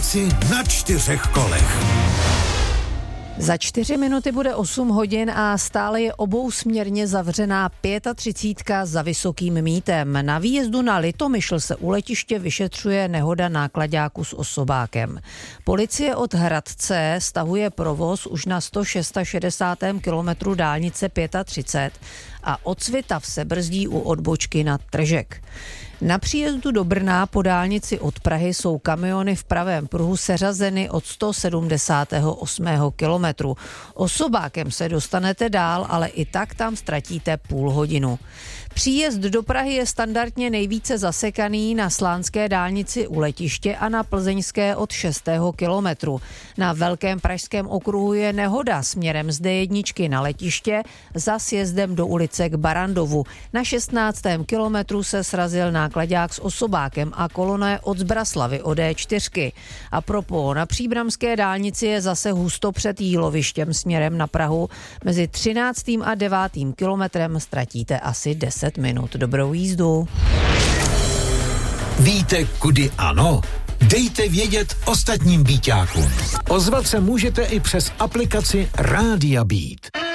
Práci na 4 kolech. Za 4 minuty bude 8 hodin a stále je obousměrně zavřená 35 za Vysokým Mýtem. Na výjezdu na Litomyšl se u letiště vyšetřuje nehoda náklaďáku s osobákem. Policie od Hradce stahuje provoz už na 166. kilometru dálnice 35 a od Svitav se brzdí u odbočky na Tržek. Na příjezdu do Brna po dálnici od Prahy jsou kamiony v pravém pruhu seřazeny od 178. kilometru. Osobákem se dostanete dál, ale i tak tam ztratíte půl hodinu. Příjezd do Prahy je standardně nejvíce zasekaný na slánské dálnici u letiště a na plzeňské od 6. kilometru. Na Velkém pražském okruhu je nehoda směrem z D1 na letiště za sjezdem do ulice k Barandovu. Na 16. kilometru se srazil náklaďák s osobákem a kolona je od Zbraslavy od D4. A propos, na příbramské dálnici je zase husto před Jílovištěm směrem na Prahu. Mezi 13. a 9. kilometrem ztratíte asi 10 minut. Dobrou jízdu. Víte, kudy ano? Dejte vědět ostatním býťákům. Ozvat se můžete i přes aplikaci Rádia Beat.